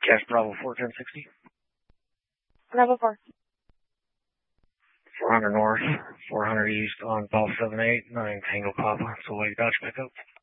Cash Bravo 41060. Bravo 4. 400 north, 400 east on Golf 78, 9 Tango Papa. So late Dodge pickup.